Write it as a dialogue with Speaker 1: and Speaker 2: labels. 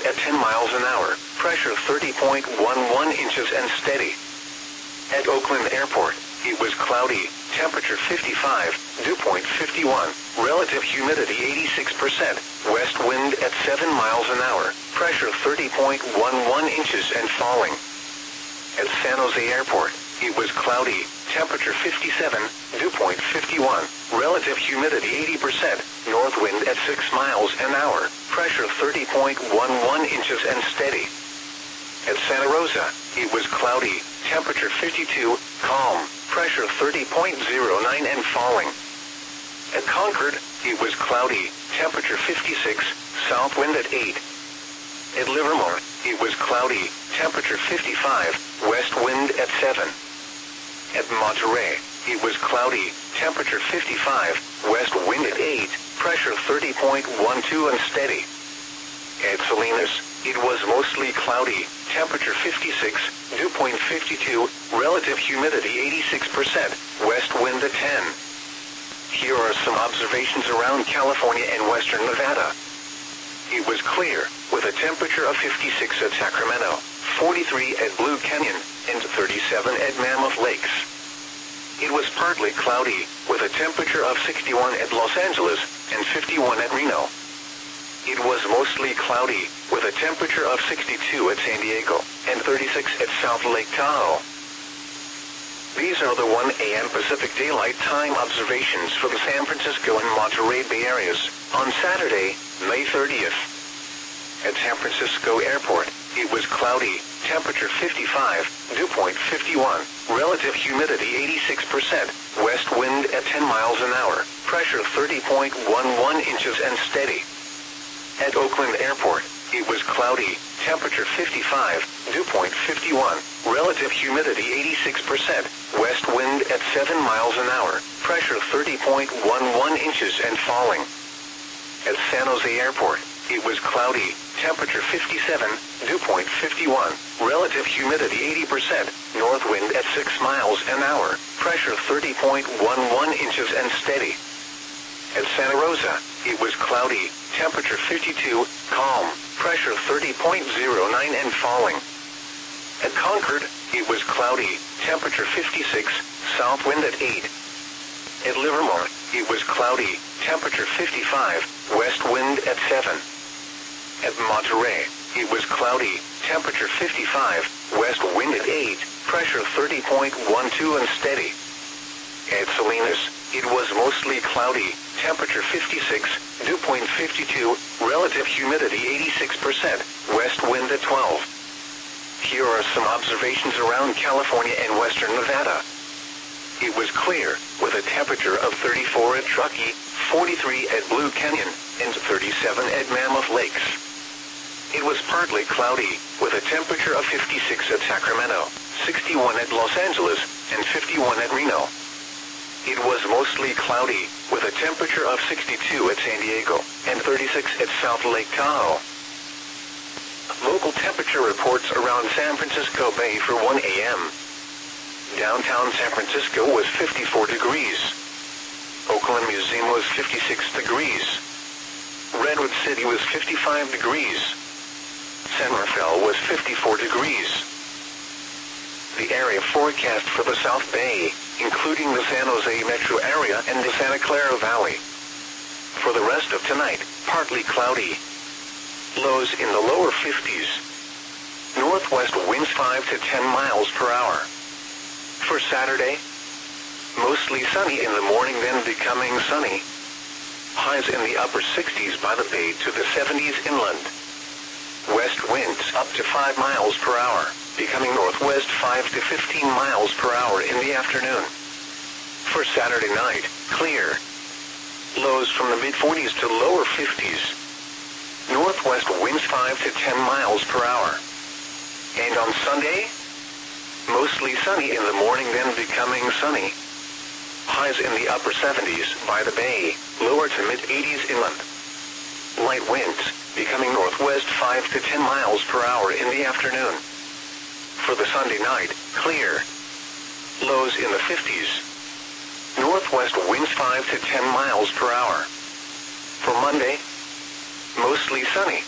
Speaker 1: at 10 miles an hour, pressure 30.11 inches and steady. At Oakland Airport, it was cloudy, temperature 55, dew point 51, relative humidity 86%, west wind at 7 miles an hour, pressure 30.11 inches and falling. At San Jose Airport, it was cloudy, temperature 57, dew point 51, relative humidity 80%, north wind at 6 miles an hour, pressure 30.11 inches and steady. At Santa Rosa, it was cloudy, temperature 52, calm, pressure 30.09 and falling. At Concord, it was cloudy, temperature 56, south wind at 8. At Livermore, it was cloudy, temperature 55, west wind at 7. At Monterey, it was cloudy, temperature 55, west wind at 8, pressure 30.12 and steady. At Salinas, it was mostly cloudy, temperature 56, dew point 52, relative humidity 86%, west wind at 10. Here are some observations around California and western Nevada. It was clear, with a temperature of 56 at Sacramento, 43 at Blue Canyon, and 37 at Mammoth Lakes. It was partly cloudy, with a temperature of 61 at Los Angeles, and 51 at Reno. It was mostly cloudy, with a temperature of 62 at San Diego, and 36 at South Lake Tahoe. These are the 1 a.m. Pacific Daylight Time observations for the San Francisco and Monterey Bay areas, on Saturday, May 30th. At San Francisco Airport, it was cloudy, temperature 55, dew point 51, relative humidity 86%, west wind at 10 miles an hour, pressure 30.11 inches and steady. At Oakland Airport, it was cloudy, temperature 55, dew point 51, relative humidity 86%, west wind at 7 miles an hour, pressure 30.11 inches and falling. At San Jose Airport, it was cloudy, temperature 57, dew point 51, relative humidity 80%, north wind at 6 miles an hour, pressure 30.11 inches and steady. At Santa Rosa, it was cloudy, temperature 52, calm, pressure 30.09 and falling. At Concord, it was cloudy, temperature 56, south wind at 8. At Livermore, it was cloudy, temperature 55, west wind at 7. At Monterey, it was cloudy, temperature 55, west wind at 8, pressure 30.12 and steady. At Salinas, it was mostly cloudy, temperature 56, dew point 52, relative humidity 86%, west wind at 12. Here are some observations around California and western Nevada. It was clear, with a temperature of 34 at Truckee, 43 at Blue Canyon, and 37 at Mammoth Lakes. It was partly cloudy, with a temperature of 56 at Sacramento, 61 at Los Angeles, and 51 at Reno. It was mostly cloudy, with a temperature of 62 at San Diego, and 36 at South Lake Tahoe. Local temperature reports around San Francisco Bay for 1 a.m. Downtown San Francisco was 54 degrees. Oakland Museum was 56 degrees. Redwood City was 55 degrees. San Rafael was 54 degrees. The area forecast for the South Bay, including the San Jose metro area and the Santa Clara Valley. For the rest of tonight, partly cloudy. Lows in the lower 50s. Northwest winds 5 to 10 miles per hour. For Saturday, mostly sunny in the morning, then becoming sunny. Highs in the upper 60s by the bay to the 70s inland. West winds up to 5 miles per hour, becoming northwest 5 to 15 miles per hour in the afternoon. For Saturday night, clear. Lows from the mid-40s to lower 50s. Northwest winds 5 to 10 miles per hour. And on Sunday, mostly sunny in the morning, then becoming sunny. Highs in the upper 70s by the bay, lower to mid-80s inland. Light winds, becoming northwest 5 to 10 miles per hour in the afternoon. For the Sunday night, clear. Lows in the 50s. Northwest winds 5 to 10 miles per hour. For Monday, mostly sunny.